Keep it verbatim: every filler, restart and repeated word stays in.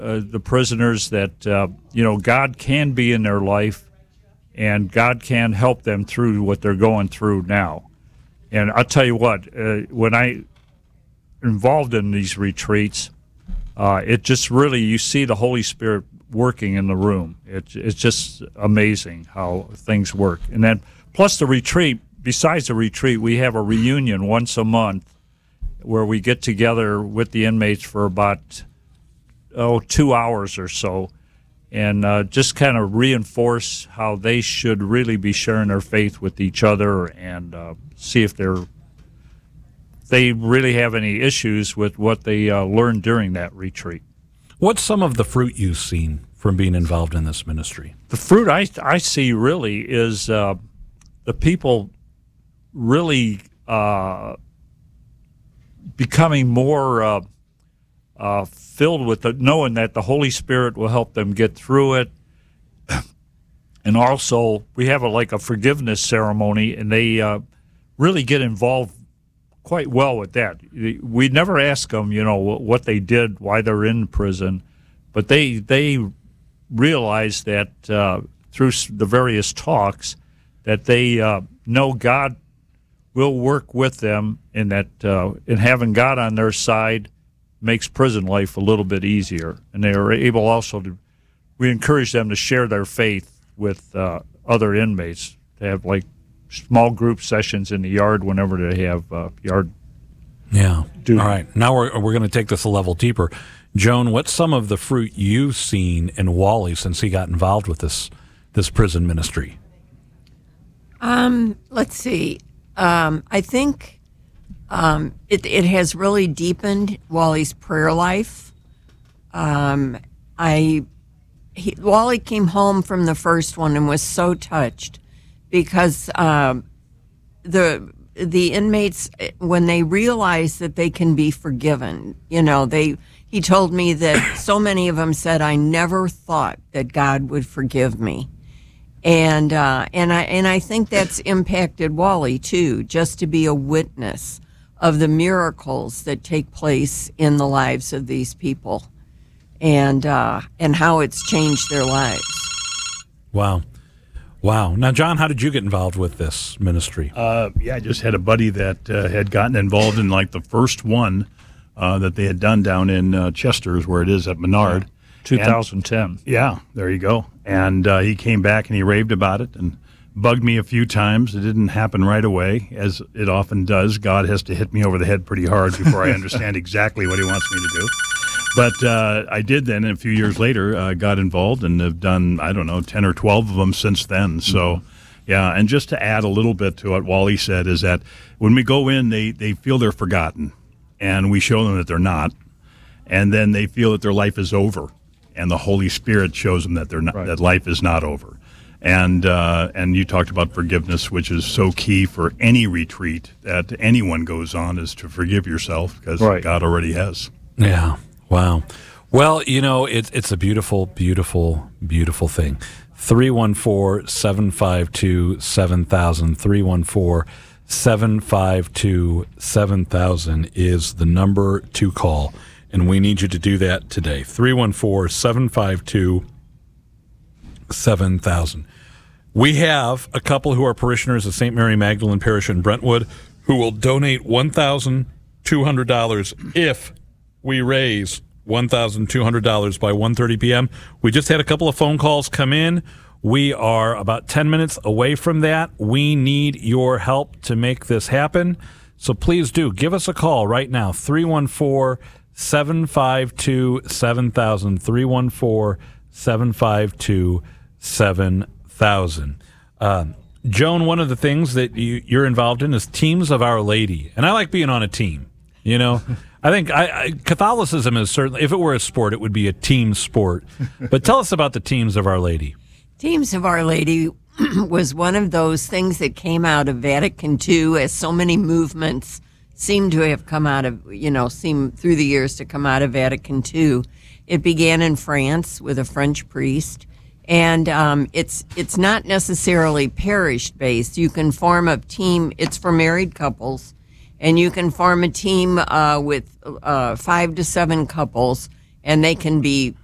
uh, the prisoners that, uh, you know, God can be in their life and God can help them through what they're going through now. And I'll tell you what, uh, when I involved in these retreats, uh, it just really, you see the Holy Spirit working in the room. It, it's just amazing how things work. And then plus the retreat, besides the retreat, we have a reunion once a month where we get together with the inmates for about, oh, two hours or so, and uh, just kind of reinforce how they should really be sharing their faith with each other and uh, see if they're they really have any issues with what they uh, learned during that retreat. What's some of the fruit you've seen from being involved in this ministry? The fruit I, I see really is uh, the people really uh, becoming more uh, uh, filled with the, knowing that the Holy Spirit will help them get through it. And also, we have a, like a forgiveness ceremony, and they uh, really get involved quite well with that. We never ask them, you know, what they did, why they're in prison, but they they realize that uh, through the various talks that they uh, know God will work with them, and that uh, and having God on their side makes prison life a little bit easier. And they are able also to, we encourage them to share their faith with uh, other inmates, to have like small group sessions in the yard whenever they have uh, yard yeah duty. All right, now we're we're going to take this a level deeper. Joan, what's some of the fruit you've seen in Wally since he got involved with this this prison ministry? Um, let's see. Um, I think um, it it has really deepened Wally's prayer life. Um, I he, Wally came home from the first one and was so touched, because um, the the inmates, when they realize that they can be forgiven, you know, they he told me that so many of them said, "I never thought that God would forgive me," and uh, and I and I think that's impacted Wally too, just to be a witness of the miracles that take place in the lives of these people, and uh, and how it's changed their lives. Wow. Wow. Now, John, how did you get involved with this ministry? Uh, yeah, I just had a buddy that uh, had gotten involved in like the first one uh, that they had done down in uh, Chester's, where it is at Menard. Yeah, twenty ten. And, yeah, there you go. And uh, he came back and he raved about it and bugged me a few times. It didn't happen right away, as it often does. God has to hit me over the head pretty hard before I understand exactly what he wants me to do. But uh, I did then, and a few years later, uh, got involved and have done, I don't know, ten or twelve of them since then. So, mm-hmm. yeah, and just to add a little bit to what Wally said is that when we go in, they, they feel they're forgotten, and we show them that they're not, and then they feel that their life is over, and the Holy Spirit shows them that they're not, right. that life is not over. And uh, and you talked about forgiveness, which is so key for any retreat that anyone goes on, is to forgive yourself, because right. God already has. Yeah. Wow. Well, you know, it's it's a beautiful, beautiful, beautiful thing. three one four, seven five two, seven thousand. three one four, seven five two, seven thousand is the number to call, and we need you to do that today. three one four, seven five two, seven thousand. We have a couple who are parishioners of Saint Mary Magdalene Parish in Brentwood who will donate one thousand two hundred dollars if we raise one thousand two hundred dollars by one thirty p.m. We just had a couple of phone calls come in. We are about ten minutes away from that. We need your help to make this happen. So please do give us a call right now, three one four, seven five two, seven thousand, three one four, seven five two, seven thousand. Uh, Joan, one of the things that you, you're involved in is Teams of Our Lady. And I like being on a team, you know. I think I, I, Catholicism is certainly, if it were a sport, it would be a team sport. But tell us about the Teams of Our Lady. Teams of Our Lady was one of those things that came out of Vatican Two, as so many movements seem to have come out of, you know, seem through the years to come out of Vatican Two. It began in France with a French priest, and um, it's it's not necessarily parish-based. You can form a team. It's for married couples. And you can form a team uh, with uh, five to seven couples, and they can be